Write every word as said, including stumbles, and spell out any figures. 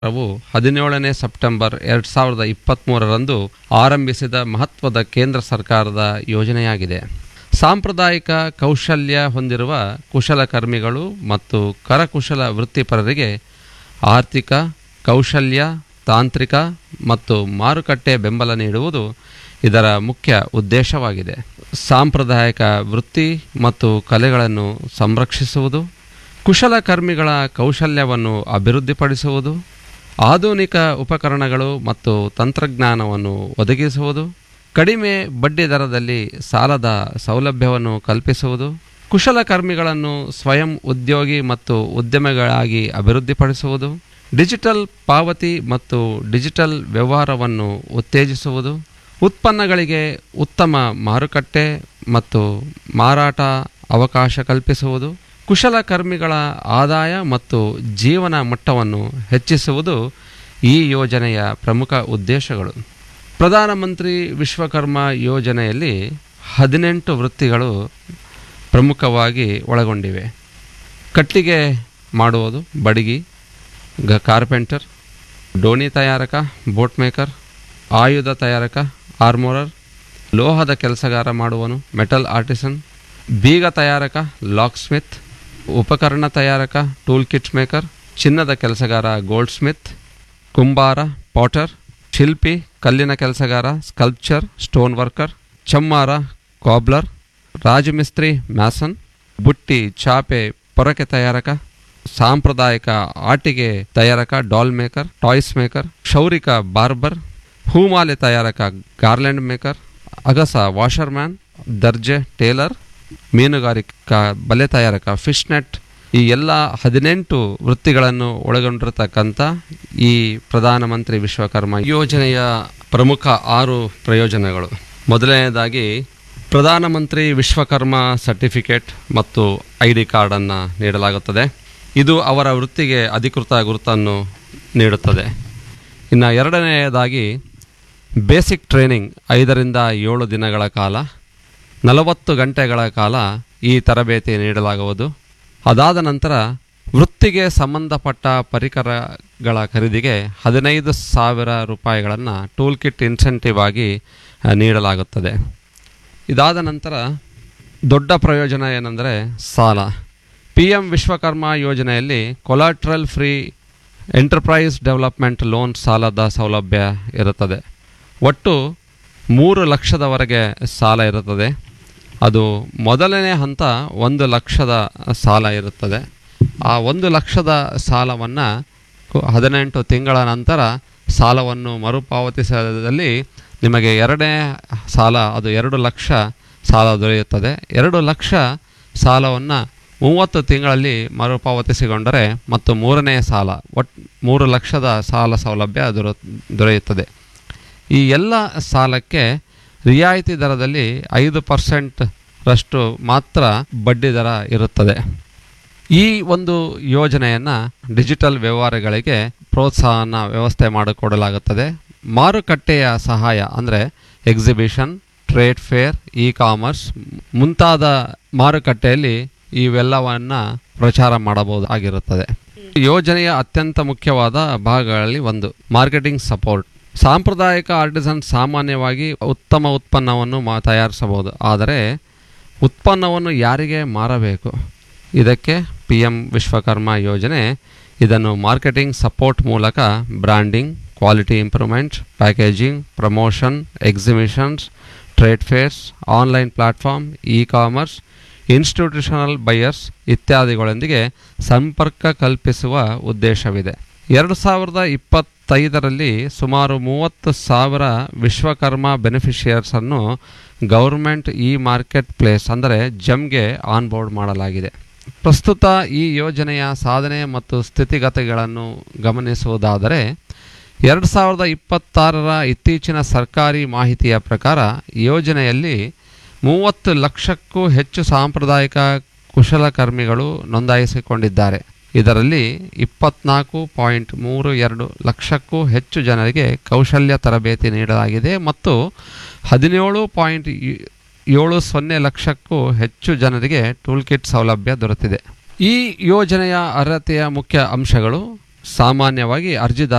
ವು ಹದಿನೇಳನೇ ಸೆಪ್ಟೆಂಬರ್ ಎರಡು ಸಾವಿರದ ಇಪ್ಪತ್ತ್ಮೂರರಂದು ಆರಂಭಿಸಿದ ಮಹತ್ವದ ಕೇಂದ್ರ ಸರ್ಕಾರದ ಯೋಜನೆಯಾಗಿದೆ. ಸಾಂಪ್ರದಾಯಿಕ ಕೌಶಲ್ಯ ಹೊಂದಿರುವ ಕುಶಲಕರ್ಮಿಗಳು ಮತ್ತು ಕರಕುಶಲ ವೃತ್ತಿಪರರಿಗೆ ಆರ್ಥಿಕ, ಕೌಶಲ್ಯ, ತಾಂತ್ರಿಕ ಮತ್ತು ಮಾರುಕಟ್ಟೆ ಬೆಂಬಲ ನೀಡುವುದು ಇದರ ಮುಖ್ಯ ಉದ್ದೇಶವಾಗಿದೆ. ಸಾಂಪ್ರದಾಯಿಕ ವೃತ್ತಿ ಮತ್ತು ಕಲೆಗಳನ್ನು ಸಂರಕ್ಷಿಸುವುದು, ಕುಶಲಕರ್ಮಿಗಳ ಕೌಶಲ್ಯವನ್ನು ಅಭಿವೃದ್ಧಿಪಡಿಸುವುದು, ಆಧುನಿಕ ಉಪಕರಣಗಳು ಮತ್ತು ತಂತ್ರಜ್ಞಾನವನ್ನು ಒದಗಿಸುವುದು, ಕಡಿಮೆ ಬಡ್ಡಿ ದರದಲ್ಲಿ ಸಾಲದ ಸೌಲಭ್ಯವನ್ನು ಕಲ್ಪಿಸುವುದು, ಕುಶಲಕರ್ಮಿಗಳನ್ನು ಸ್ವಯಂ ಉದ್ಯೋಗಿ ಮತ್ತು ಉದ್ಯಮಿಗಳಾಗಿ ಅಭಿವೃದ್ಧಿಪಡಿಸುವುದು, ಡಿಜಿಟಲ್ ಪಾವತಿ ಮತ್ತು ಡಿಜಿಟಲ್ ವ್ಯವಹಾರವನ್ನು ಉತ್ತೇಜಿಸುವುದು, ಉತ್ಪನ್ನಗಳಿಗೆ ಉತ್ತಮ ಮಾರುಕಟ್ಟೆ ಮತ್ತು ಮಾರಾಟ ಅವಕಾಶ ಕಲ್ಪಿಸುವುದು, ಕುಶಲಕರ್ಮಿಗಳ ಆದಾಯ ಮತ್ತು ಜೀವನ ಮಟ್ಟವನ್ನು ಹೆಚ್ಚಿಸುವುದು ಈ ಯೋಜನೆಯ ಪ್ರಮುಖ ಉದ್ದೇಶಗಳು. ಪ್ರಧಾನಮಂತ್ರಿ ವಿಶ್ವಕರ್ಮ ಯೋಜನೆಯಲ್ಲಿ ಹದಿನೆಂಟು ವೃತ್ತಿಗಳು ಪ್ರಮುಖವಾಗಿ ಒಳಗೊಂಡಿವೆ. ಕಟ್ಟಿಗೆ ಮಾಡುವುದು ಬಡಗಿ, ಗ ಕಾರ್ಪೆಂಟರ್, ಡೋಣಿ ತಯಾರಕ ಬೋಟ್ ಮೇಕರ್, ಆಯುಧ ತಯಾರಕ ಆರ್ಮೋರರ್, ಲೋಹದ ಕೆಲಸಗಾರ ಮಾಡುವನು ಮೆಟಲ್ ಆರ್ಟಿಸನ್, ಬೀಗ ತಯಾರಕ ಲಾಕ್ ಸ್ಮಿತ್, ಉಪಕರಣ ತಯಾರಕ ಟೂಲ್ ಕಿಟ್ ಮೇಕರ್, ಚಿನ್ನದ ಕೆಲಸಗಾರ ಗೋಲ್ಡ್ ಸ್ಮಿತ್, ಕುಂಬಾರ ಪಾಟರ್, ಶಿಲ್ಪಿ ಕಲ್ಲಿನ ಕೆಲಸಗಾರ sculpture stone worker, ಚಮ್ಮಾರ cobbler, ರಾಜಮಿಸ್ತ್ರಿ Mason, ಬುಟ್ಟಿ ಚಾಪೆ ಪೊರಕೆ ತಯಾರಕ, ಸಾಂಪ್ರದಾಯಿಕ ಆಟಿಕೆ ತಯಾರಕ doll maker toys maker, ಕ್ಷೌರಿಕ barber, ಹೂಮಾಲೆ ತಯಾರಕ ಗಾರ್ಲೆಂಡ್ ಮೇಕರ್, ಅಗಸ ವಾಷರ್ಮ್ಯಾನ್, ದರ್ಜೆ ಟೇಲರ್, ಮೀನುಗಾರಿಕಾ ಬಲೆ ತಯಾರಕ ಫಿಶ್ ನೆಟ್. ಈ ಎಲ್ಲ ಹದಿನೆಂಟು ವೃತ್ತಿಗಳನ್ನು ಒಳಗೊಂಡಿರತಕ್ಕಂಥ ಈ ಪ್ರಧಾನಮಂತ್ರಿ ವಿಶ್ವಕರ್ಮ ಯೋಜನೆಯ ಪ್ರಮುಖ ಆರು ಪ್ರಯೋಜನಗಳು. ಮೊದಲನೆಯದಾಗಿ ಪ್ರಧಾನಮಂತ್ರಿ ವಿಶ್ವಕರ್ಮ ಸರ್ಟಿಫಿಕೇಟ್ ಮತ್ತು ಐ ಡಿ ಕಾರ್ಡನ್ನು ನೀಡಲಾಗುತ್ತದೆ. ಇದು ಅವರ ವೃತ್ತಿಗೆ ಅಧಿಕೃತ ಗುರುತನ್ನು ನೀಡುತ್ತದೆ. ಇನ್ನು ಎರಡನೆಯದಾಗಿ ಬೇಸಿಕ್ ಟ್ರೈನಿಂಗ್ ಐದರಿಂದ ಏಳು ದಿನಗಳ ಕಾಲ ನಲವತ್ತು ಗಂಟೆಗಳ ಕಾಲ ಈ ತರಬೇತಿ ನೀಡಲಾಗುವುದು. ಅದಾದ ನಂತರ ವೃತ್ತಿಗೆ ಸಂಬಂಧಪಟ್ಟ ಪರಿಕರಗಳ ಖರೀದಿಗೆ ಹದಿನೈದು ಸಾವಿರ ರೂಪಾಯಿಗಳನ್ನು ಟೂಲ್ ಕಿಟ್ ಇನ್ಸೆಂಟಿವ್ ಆಗಿ ನೀಡಲಾಗುತ್ತದೆ. ಇದಾದ ನಂತರ ದೊಡ್ಡ ಪ್ರಯೋಜನ ಏನೆಂದರೆ ಸಾಲ. ಪಿ ಎಂ ವಿಶ್ವಕರ್ಮ ಯೋಜನೆಯಲ್ಲಿ collateral free enterprise development loan ಸಾಲದ ಸೌಲಭ್ಯ ಇರುತ್ತದೆ. ಒಟ್ಟು ಮೂರು ಲಕ್ಷದವರೆಗೆ ಸಾಲ ಇರುತ್ತದೆ. ಅದು ಮೊದಲನೇ ಹಂತ ಒಂದು ಲಕ್ಷದ ಸಾಲ ಇರುತ್ತದೆ. ಆ ಒಂದು ಲಕ್ಷದ ಸಾಲವನ್ನು ಹದಿನೆಂಟು ತಿಂಗಳ ನಂತರ ಸಾಲವನ್ನು ಮರುಪಾವತಿಸದಲ್ಲಿ ನಿಮಗೆ ಎರಡನೇ ಸಾಲ ಅದು ಎರಡು ಲಕ್ಷ ಸಾಲ ದೊರೆಯುತ್ತದೆ. ಎರಡು ಲಕ್ಷ ಸಾಲವನ್ನು ಮೂವತ್ತು ತಿಂಗಳಲ್ಲಿ ಮರುಪಾವತಿಸಿಕೊಂಡರೆ ಮತ್ತು ಮೂರನೇ ಸಾಲ ಒಟ್ಟು ಮೂರು ಲಕ್ಷದ ಸಾಲ ಸೌಲಭ್ಯ ದೊರ ದೊರೆಯುತ್ತದೆ. ಈ ಎಲ್ಲ ಸಾಲಕ್ಕೆ ರಿಯಾಯಿತಿ ದರದಲ್ಲಿ ಐದು ಪರ್ಸೆಂಟ್ ರಷ್ಟು ಮಾತ್ರ ಬಡ್ಡಿ ದರ ಇರುತ್ತದೆ. ಈ ಒಂದು ಯೋಜನೆಯನ್ನು ಡಿಜಿಟಲ್ ವ್ಯವಹಾರಗಳಿಗೆ ಪ್ರೋತ್ಸಾಹನ ವ್ಯವಸ್ಥೆ ಮಾಡಿಕೊಡಲಾಗುತ್ತದೆ. ಮಾರುಕಟ್ಟೆಯ ಸಹಾಯ ಅಂದರೆ exhibition, trade fair, E commerce ಮುಂತಾದ ಮಾರುಕಟ್ಟೆಯಲ್ಲಿ ಇವೆಲ್ಲವನ್ನು ಪ್ರಚಾರ ಮಾಡಬಹುದಾಗಿರುತ್ತದೆ. ಯೋಜನೆಯ ಅತ್ಯಂತ ಮುಖ್ಯವಾದ ಭಾಗಗಳಲ್ಲಿ ಒಂದು ಮಾರ್ಕೆಟಿಂಗ್ ಸಪೋರ್ಟ್. ಸಾಂಪ್ರದಾಯಿಕ ಆರ್ಟಿಸನ್ ಸಾಮಾನ್ಯವಾಗಿ ಉತ್ತಮ ಉತ್ಪನ್ನವನ್ನು ಮಾ ತಯಾರಿಸಬಹುದು. ಆದರೆ ಉತ್ಪನ್ನವನ್ನು ಯಾರಿಗೆ ಮಾರಬೇಕು? ಇದಕ್ಕೆ ಪಿ ಎಂ ವಿಶ್ವಕರ್ಮ ಯೋಜನೆ ಇದನ್ನು ಮಾರ್ಕೆಟಿಂಗ್ ಸಪೋರ್ಟ್ ಮೂಲಕ branding, quality improvement, packaging, promotion, exhibitions, trade fairs, online platform, E commerce, institutional buyers ಇತ್ಯಾದಿಗಳೊಂದಿಗೆ ಸಂಪರ್ಕ ಕಲ್ಪಿಸುವ ಉದ್ದೇಶವಿದೆ. ಎರಡು ಸಾವಿರದ ಇಪ್ಪತ್ತೈದರಲ್ಲಿ ಸುಮಾರು ಮೂವತ್ತು ಸಾವಿರ Vishwakarma ಬೆನಿಫಿಷಿಯರ್ಸನ್ನು government E market place ಅಂದರೆ ಜಮ್ಗೆ ಆನ್ಬೋರ್ಡ್ ಮಾಡಲಾಗಿದೆ. ಪ್ರಸ್ತುತ ಈ ಯೋಜನೆಯ ಸಾಧನೆ ಮತ್ತು ಸ್ಥಿತಿಗತಿಗಳನ್ನು ಗಮನಿಸುವುದಾದರೆ ಎರಡು ಸಾವಿರದ ಇಪ್ಪತ್ತಾರರ ಇತ್ತೀಚಿನ ಸರ್ಕಾರಿ ಮಾಹಿತಿಯ ಪ್ರಕಾರ ಯೋಜನೆಯಲ್ಲಿ ಮೂವತ್ತು ಲಕ್ಷಕ್ಕೂ ಹೆಚ್ಚು ಸಾಂಪ್ರದಾಯಿಕ ಕುಶಲಕರ್ಮಿಗಳು ನೋಂದಾಯಿಸಿಕೊಂಡಿದ್ದಾರೆ. ಇದರಲ್ಲಿ ಇಪ್ಪತ್ನಾಲ್ಕು ಪಾಯಿಂಟ್ ಮೂರು ಎರಡು ಲಕ್ಷಕ್ಕೂ ಹೆಚ್ಚು ಜನರಿಗೆ ಕೌಶಲ್ಯ ತರಬೇತಿ ನೀಡಲಾಗಿದೆ ಮತ್ತು ಹದಿನೇಳು ಪಾಯಿಂಟ್ ಏಳು ಸೊನ್ನೆ ಲಕ್ಷಕ್ಕೂ ಹೆಚ್ಚು ಜನರಿಗೆ ಟೂಲ್ ಕಿಟ್ ಸೌಲಭ್ಯ ದೊರೆತಿದೆ. ಈ ಯೋಜನೆಯ ಅರ್ಹತೆಯ ಮುಖ್ಯ ಅಂಶಗಳು ಸಾಮಾನ್ಯವಾಗಿ ಅರ್ಜಿದಾರ